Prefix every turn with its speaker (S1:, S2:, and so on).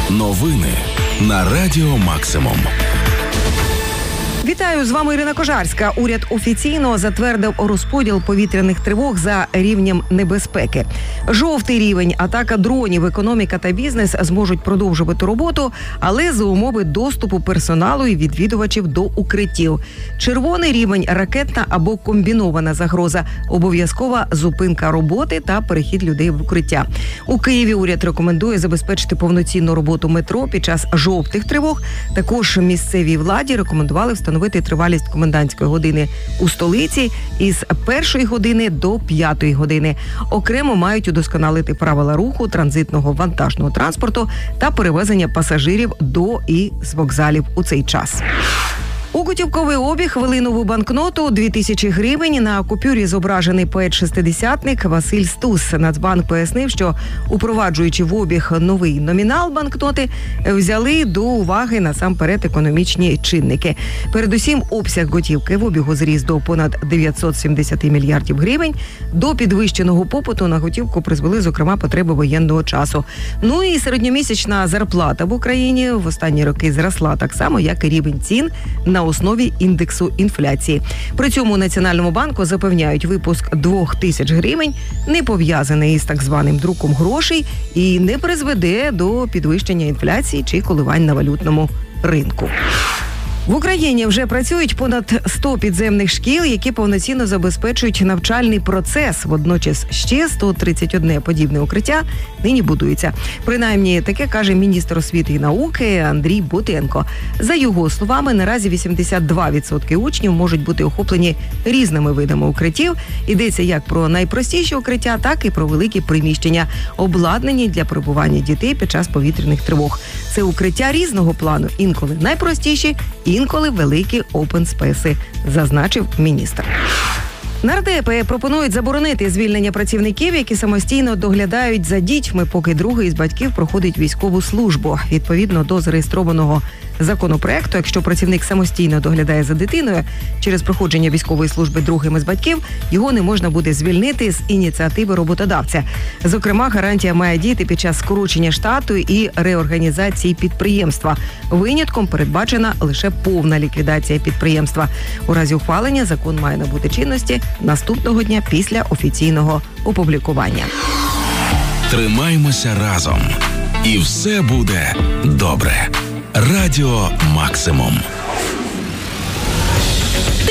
S1: Новини на Радіо Максимум.
S2: Вітаю, з вами Ірина Кожарська. Уряд офіційно затвердив розподіл повітряних тривог за рівнем небезпеки. Жовтий рівень, атака дронів, економіка та бізнес зможуть продовжувати роботу, але за умови доступу персоналу і відвідувачів до укриттів. Червоний рівень, ракетна або комбінована загроза, обов'язкова зупинка роботи та перехід людей в укриття. У Києві уряд рекомендує забезпечити повноцінну роботу метро під час жовтих тривог. Також місцевій владі рекомендували встановити тривалість комендантської години у столиці із 1 години до 5 години. Окремо мають удосконалити правила руху транзитного вантажного транспорту та перевезення пасажирів до і з вокзалів у цей час. У готівковий обіг ввели нову банкноту – 2000 гривень. На купюрі зображений поет-шестидесятник Василь Стус. Нацбанк пояснив, що, упроваджуючи в обіг новий номінал банкноти, взяли до уваги насамперед економічні чинники. Передусім, обсяг готівки в обігу зріс до понад 970 мільярдів гривень. До підвищеного попиту на готівку призвели, зокрема, потреби воєнного часу. Ну і середньомісячна зарплата в Україні в останні роки зросла так само, як і рівень цін на основі індексу інфляції. При цьому у Національному банку запевняють, випуск 2000 гривень не пов'язаний із так званим друком грошей і не призведе до підвищення інфляції чи коливань на валютному ринку. В Україні вже працюють понад 100 підземних шкіл, які повноцінно забезпечують навчальний процес. Водночас ще 131 подібне укриття нині будується. Принаймні, таке каже міністр освіти і науки Андрій Бутенко. За його словами, наразі 82% учнів можуть бути охоплені різними видами укриттів. Йдеться як про найпростіші укриття, так і про великі приміщення, обладнані для перебування дітей під час повітряних тривог. Це укриття різного плану, інколи найпростіші, інколи великі опенспейси, зазначив міністр. Нардепи пропонують заборонити звільнення працівників, які самостійно доглядають за дітьми, поки другий із батьків проходить військову службу. Відповідно до зареєстрованого законопроекту, якщо працівник самостійно доглядає за дитиною через проходження військової служби другим із батьків, його не можна буде звільнити з ініціативи роботодавця. Зокрема, гарантія має діяти під час скорочення штату і реорганізації підприємства. Винятком передбачена лише повна ліквідація підприємства. У разі ухвалення закон має набути чинності наступного дня після офіційного опублікування.
S1: Тримаймося разом. І все буде добре. Радіо Максимум.